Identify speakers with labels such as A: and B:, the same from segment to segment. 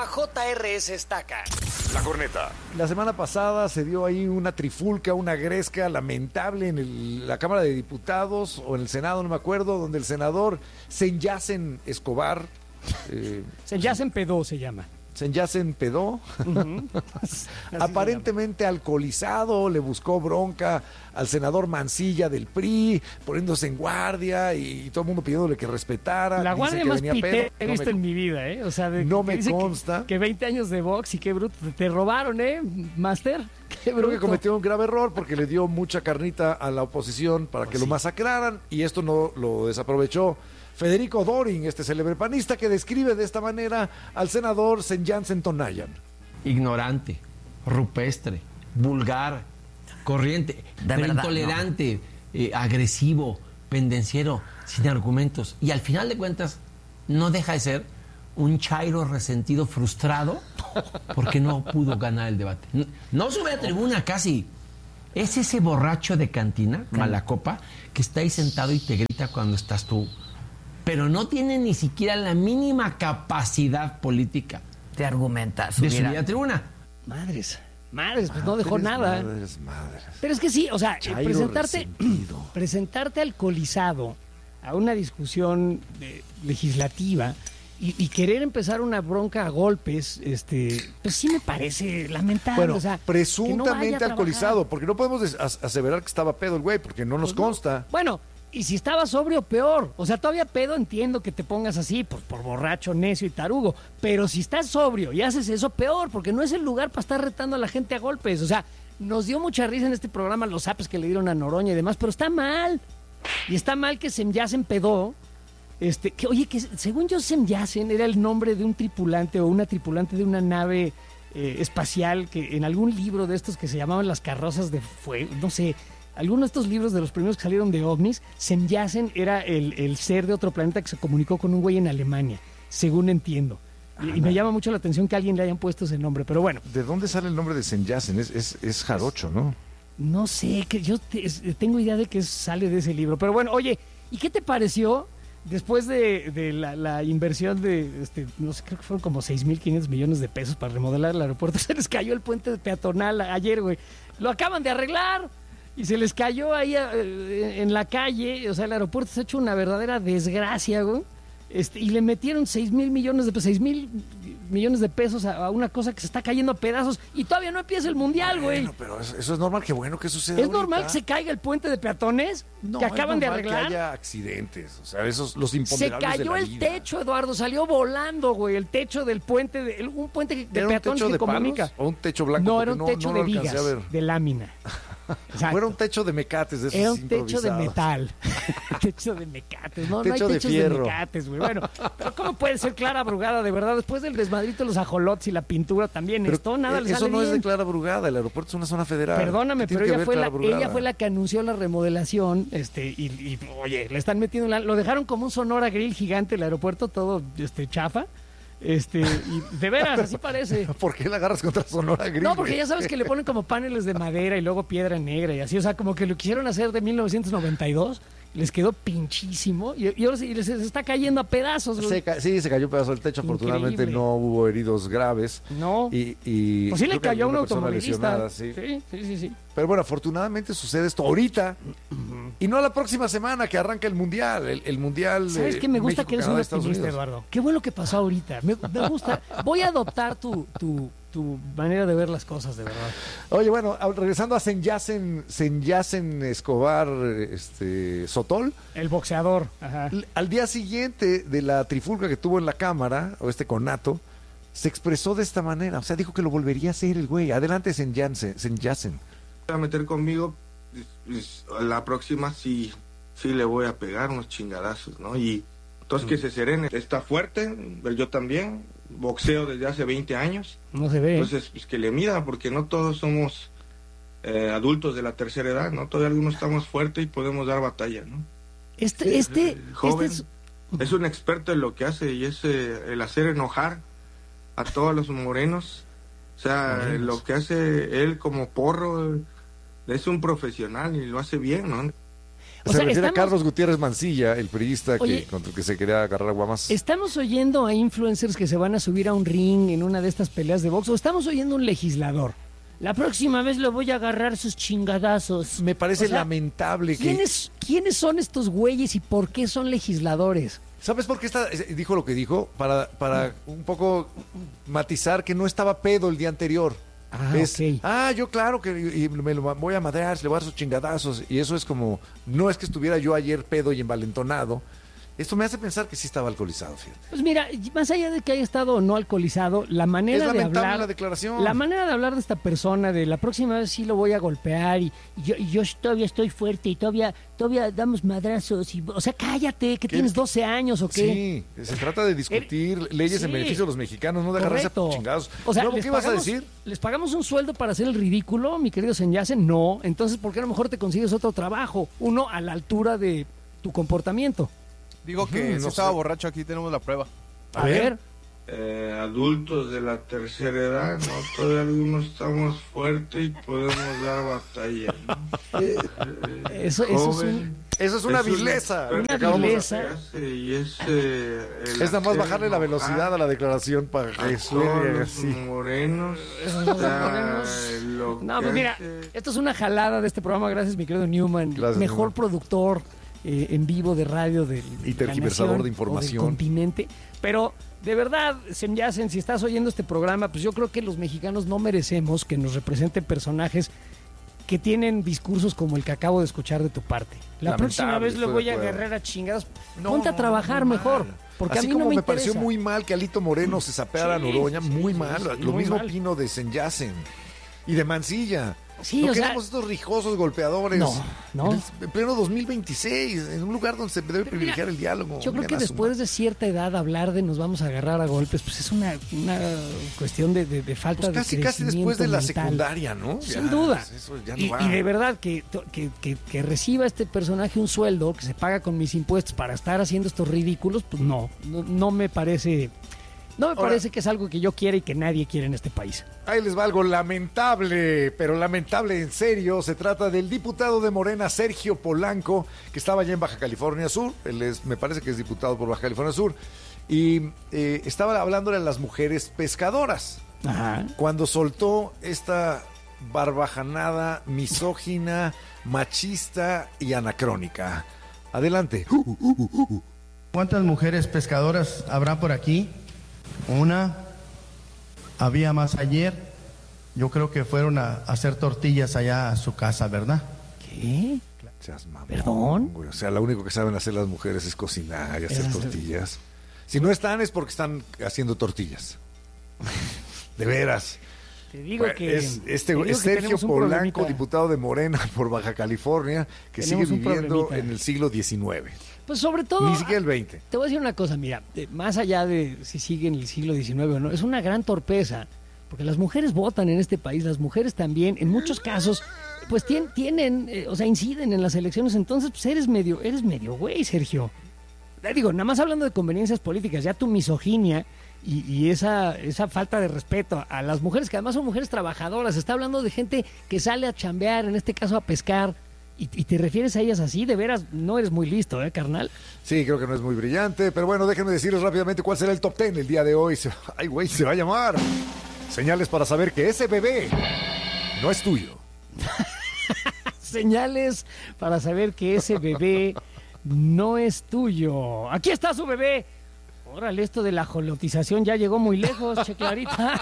A: @JRS Estaca.
B: La Corneta.
C: La semana pasada se dio ahí una trifulca, una gresca lamentable en la Cámara de Diputados o en el Senado, no me acuerdo, donde el senador Senyacen Escobar...
D: Senyacen Pedó se llama.
C: Senyacen Pedó, aparentemente alcoholizado, le buscó bronca al senador Mancilla del PRI, poniéndose en guardia y todo el mundo pidiéndole que respetara.
D: La guardia más pité he visto en mi vida, O sea,
C: no me consta.
D: Que 20 años de box y qué bruto. Te robaron, Master. Qué bruto.
C: Creo que cometió un grave error porque le dio mucha carnita a la oposición para que lo masacraran y esto no lo desaprovechó Federico Dorin, este célebre panista, que describe de esta manera al senador Senyacen Tonayan.
E: Ignorante, rupestre, vulgar, corriente, pero intolerante, agresivo, pendenciero, sin argumentos. Y al final de cuentas, no deja de ser un chairo resentido, frustrado, porque no pudo ganar el debate. No sube a tribuna casi. Es ese borracho de cantina, malacopa, que está ahí sentado y te grita cuando estás tú. Pero no tiene ni siquiera la mínima capacidad política
F: de argumentar,
E: de subir a tribuna.
D: Madres, pues no dejó nada.
C: Madres.
D: Pero es que sí, o sea, presentarte alcoholizado a una discusión legislativa y querer empezar una bronca a golpes, pues sí me parece lamentable.
C: Bueno,
D: o sea,
C: presuntamente
D: no
C: alcoholizado, porque no podemos aseverar que estaba pedo el güey, porque no nos consta.
D: Bueno, y si estaba sobrio, peor. O sea, todavía pedo entiendo que te pongas así por borracho, necio y tarugo. Pero si estás sobrio y haces eso, peor, porque no es el lugar para estar retando a la gente a golpes. O sea, nos dio mucha risa en este programa los zapes que le dieron a Noroña y demás, pero está mal. Y está mal que Senyacen Pedó. Que según yo, Senyacen era el nombre de un tripulante o una tripulante de una nave espacial que en algún libro de estos que se llamaban Las Carrozas de Fuego, no sé... Algunos de estos libros de los primeros que salieron de ovnis, Senyacen era el ser de otro planeta que se comunicó con un güey en Alemania, según entiendo. Y me llama mucho la atención que a alguien le hayan puesto ese nombre, pero bueno.
C: ¿De dónde sale el nombre de Senyacen? Es jarocho, ¿no?
D: No sé, que yo tengo idea de que sale de ese libro. Pero bueno, oye, ¿y qué te pareció después de la inversión de, no sé, creo que fueron como 6,500 millones de pesos para remodelar el aeropuerto? Se les cayó el puente peatonal ayer, güey. Lo acaban de arreglar. Y se les cayó ahí en la calle, o sea, el aeropuerto se ha hecho una verdadera desgracia, güey. Y le metieron 6,000 millones de pesos a una cosa que se está cayendo a pedazos y todavía no empieza el mundial, güey.
C: Bueno, pero eso es normal, qué bueno que suceda.
D: ¿Es normal que se caiga el puente de peatones que acaban de arreglar?
C: Que haya accidentes, o sea, esos los imponderables.
D: Se cayó el techo, Eduardo, salió volando, güey, el techo del puente, un puente de peatones que comunica.
C: ¿O un techo blanco?
D: No, era un techo de vigas, de lámina.
C: Fuera un techo de mecates de esos.
D: Era un techo de metal. Techo de mecates. No,
C: techo
D: no hay techos
C: de
D: mecates, güey. Bueno, pero ¿cómo puede ser Clara Brugada, de verdad? Después del desmadrito, los ajolotes y la pintura también.
C: Pero
D: nada le sale
C: eso no
D: bien.
C: es de Clara Brugada. El aeropuerto es una zona federal.
D: Perdóname, pero ella fue la que anunció la remodelación. Y oye, le están metiendo lo dejaron como un Sonora Grill gigante, el aeropuerto todo chafa. Y de veras, así parece.
C: ¿Por qué la agarras contra Sonora Grill?
D: No, porque ya sabes que le ponen como paneles de madera y luego piedra negra y así, o sea, como que lo quisieron hacer de 1992, les quedó pinchísimo y ahora sí les está cayendo a pedazos.
C: Sí, se cayó un pedazo del techo. Increíble. Afortunadamente no hubo heridos graves.
D: No.
C: Y
D: pues sí le cayó a un automovilista.
C: Sí.
D: Sí.
C: Pero bueno, afortunadamente sucede esto ahorita y no la próxima semana que arranca el Mundial. El Mundial.
D: ¿Sabes qué? Me gusta
C: México,
D: que eres
C: Canadá,
D: un
C: Estados
D: optimista,
C: Unidos.
D: Eduardo. Qué bueno que pasó ahorita. Me gusta. Voy a adoptar tu manera de ver las cosas, de verdad.
C: Oye, bueno, regresando a Senyacen Escobar Sotol.
D: El boxeador. Ajá.
C: Al día siguiente de la trifulca que tuvo en la Cámara, o conato, se expresó de esta manera. O sea, dijo que lo volvería a hacer el güey. Adelante, Senyacen.
G: A meter conmigo, la próxima sí le voy a pegar unos chingadazos, ¿no? Y entonces que se serene. Está fuerte, yo también, boxeo desde hace 20 años.
D: No se ve.
G: Entonces, pues que le mida, porque no todos somos adultos de la tercera edad, ¿no? Todavía algunos estamos fuertes y podemos dar batalla, ¿no? Joven es un experto en lo que hace y es el hacer enojar a todos los morenos. O sea, lo que hace él como porro es un profesional y lo hace bien, ¿no?
C: Se refiere a Carlos Gutiérrez Mancilla, el periodista contra el que se quería agarrar a guamas.
D: ¿Estamos oyendo a influencers que se van a subir a un ring en una de estas peleas de box o estamos oyendo a un legislador? La próxima vez lo voy a agarrar sus chingadazos.
C: Me parece lamentable
D: ¿Quiénes son estos güeyes y por qué son legisladores?
C: ¿Sabes por qué dijo lo que dijo? Para un poco matizar que no estaba pedo el día anterior. Yo claro que me lo voy a madrear, le voy a dar sus chingadazos. Y eso es como, no es que estuviera yo ayer pedo y envalentonado. Esto me hace pensar que sí estaba alcoholizado, fíjate.
D: Pues mira, más allá de que haya estado o no alcoholizado, la manera de hablar,
C: la declaración.
D: La manera de hablar de esta persona, de la próxima vez sí lo voy a golpear y yo todavía estoy fuerte y todavía damos madrazos. O sea, cállate, que tienes 12 años o qué.
C: Sí, se trata de discutir leyes en beneficio de los mexicanos, no de agarrarse a chingados.
D: O sea,
C: ¿qué vas a decir?
D: ¿Les pagamos un sueldo para hacer el ridículo, mi querido Senyacen? No. Entonces, ¿por qué a lo mejor te consigues otro trabajo? Uno a la altura de tu comportamiento.
B: Digo que no estaba borracho, aquí tenemos la prueba.
D: A ver.
G: Adultos de la tercera edad, ¿no? Todavía algunos estamos fuertes y podemos dar batalla, ¿no?
D: Eso
C: es una vileza.
D: Una vileza.
C: Es nada más bajarle la velocidad a la declaración para que suene así.
G: Morenos.
D: No, pues mira, esto es una jalada de este programa. Gracias, mi querido Newman.
C: Gracias,
D: mejor
C: Newman.
D: Productor en vivo de radio
C: y tergiversador de información
D: del continente. Pero de verdad, Senyacen, si estás oyendo este programa, pues yo creo que los mexicanos no merecemos que nos representen personajes que tienen discursos como el que acabo de escuchar de tu parte. La próxima vez lo voy a agarrar a chingadas. Ponte a trabajar mejor. Porque
C: así
D: a mí
C: como
D: no me
C: pareció muy mal que Alito Moreno se sapeara a Noroña, muy mal. Lo
D: muy
C: mismo
D: mal.
C: opino de Senyacen y de Mancilla.
D: Sí,
C: no queremos estos rijosos golpeadores.
D: No.
C: En pleno 2026, en un lugar donde se debe privilegiar el diálogo.
D: Yo creo que después de cierta edad hablar de nos vamos a agarrar a golpes, pues es una cuestión de falta de crecimiento
C: casi después de la
D: mental.
C: Secundaria, ¿no?
D: Sin duda.
C: Eso ya no
D: Y
C: va.
D: de verdad que reciba este personaje un sueldo que se paga con mis impuestos para estar haciendo estos ridículos, pues no me parece... No me parece que es algo que yo quiera y que nadie quiere en este país.
C: Ahí les va algo lamentable, pero lamentable en serio. Se trata del diputado de Morena, Sergio Polanco, que estaba allá en Baja California Sur. Me parece que es diputado por Baja California Sur. Y estaba hablándole a las mujeres pescadoras.
D: Ajá.
C: Cuando soltó esta barbajanada misógina, machista y anacrónica. Adelante.
F: ¿Cuántas mujeres pescadoras habrá por aquí? Una, había más ayer, yo creo que fueron a hacer tortillas allá a su casa, ¿verdad?
D: ¿Qué?
C: Mamón,
D: ¿Perdón?
C: güey. O sea, lo único que saben hacer las mujeres es cocinar y hacer tortillas. Si no están es porque están haciendo tortillas. De veras.
D: Te digo que...
C: Es Sergio Polanco, diputado de Morena por Baja California, que sigue viviendo en el siglo XIX.
D: Pues sobre todo...
C: Ni siquiera el 20.
D: Te voy a decir una cosa, mira, más allá de si sigue en el siglo XIX o no, es una gran torpeza, porque las mujeres votan en este país, las mujeres también, en muchos casos, pues tienen, inciden en las elecciones, entonces pues eres medio güey, Sergio. Digo, nada más hablando de conveniencias políticas, ya tu misoginia y esa falta de respeto a las mujeres, que además son mujeres trabajadoras, está hablando de gente que sale a chambear, en este caso a pescar, y te refieres a ellas así, de veras, no eres muy listo, carnal.
C: Sí, creo que no es muy brillante, pero bueno, déjenme decirles rápidamente cuál será el top 10 el día de hoy. Se va a llamar Señales para saber que ese bebé no es tuyo.
D: Señales para saber que ese bebé no es tuyo. Aquí está su bebé. Órale, esto de la jolotización ya llegó muy lejos, che Clarita.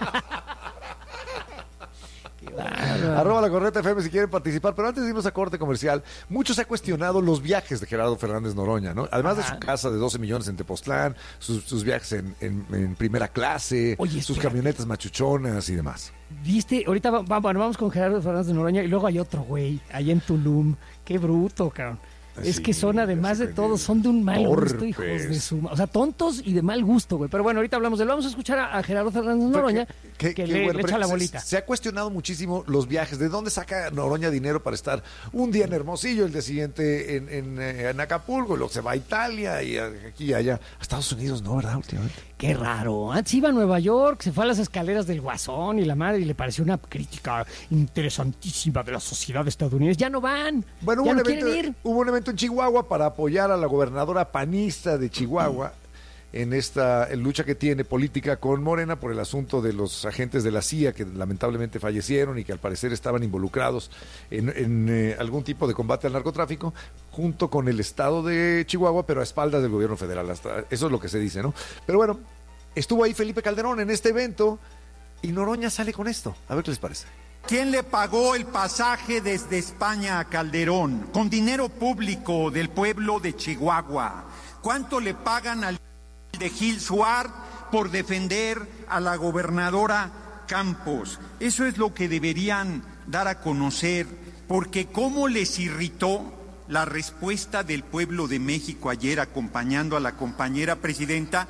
C: Arroba La Corneta FM si quieren participar, pero antes de irnos a corte comercial, mucho se ha cuestionado los viajes de Gerardo Fernández Noroña, ¿no? Además de su casa de 12 millones en Tepoztlán, sus viajes en primera clase, sus camionetas machuchonas y demás.
D: ¿Viste? Ahorita vamos con Gerardo Fernández Noroña y luego hay otro güey, allá en Tulum. Qué bruto, cabrón. Es que son, además de todo, son de un mal gusto, hijos de su... O sea, tontos y de mal gusto, güey. Pero bueno, ahorita hablamos de él. Vamos a escuchar a Gerardo Fernández Noroña, que le echa la bolita.
C: Se ha cuestionado muchísimo los viajes. ¿De dónde saca Noroña dinero para estar un día en Hermosillo, el día siguiente en Acapulco, luego se va a Italia y aquí y allá? A Estados Unidos no, ¿verdad? Últimamente.
D: Qué raro. Antes iba a Nueva York, se fue a las escaleras del Guasón y la madre, y le pareció una crítica interesantísima de la sociedad estadounidense. Ya no van.
C: Bueno,
D: ya no quieren ir.
C: Hubo un evento en Chihuahua para apoyar a la gobernadora panista de Chihuahua en esta lucha que tiene política con Morena por el asunto de los agentes de la CIA que lamentablemente fallecieron y que al parecer estaban involucrados en algún tipo de combate al narcotráfico junto con el estado de Chihuahua, pero a espaldas del gobierno federal. Eso es lo que se dice, ¿no? Pero bueno, estuvo ahí Felipe Calderón en este evento y Noroña sale con esto. A ver qué les parece.
H: ¿Quién le pagó el pasaje desde España a Calderón? Con dinero público del pueblo de Chihuahua. ¿Cuánto le pagan al de Gil Suárez por defender a la gobernadora Campos? Eso es lo que deberían dar a conocer, porque cómo les irritó la respuesta del pueblo de México ayer acompañando a la compañera presidenta.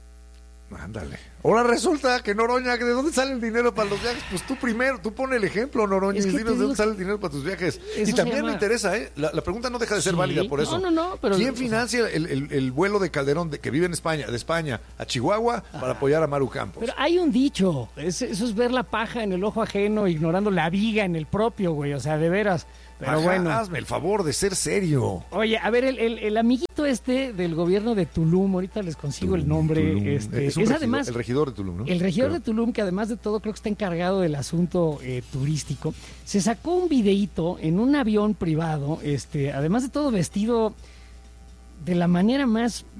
C: Ándale. Ahora resulta que Noroña, ¿de dónde sale el dinero para los viajes? Pues tú primero, tú pon el ejemplo, Noroña, y dinos de dónde sale el dinero para tus viajes. Y también me interesa, la pregunta no deja de ser válida por eso.
D: No, pero...
C: ¿Quién financia el vuelo de Calderón, que vive en España, de España a Chihuahua, para apoyar a Maru Campos?
D: Pero hay un dicho, eso es ver la paja en el ojo ajeno, ignorando la viga en el propio, güey, o sea, de veras. Pero bueno,
C: hazme el favor de ser serio.
D: Oye, a ver, el amiguito del gobierno de Tulum, ahorita les consigo el nombre. Es además
C: el regidor de Tulum, ¿no?
D: El regidor de Tulum, que además de todo creo que está encargado del asunto turístico, se sacó un videíto en un avión privado, además de todo vestido de la manera más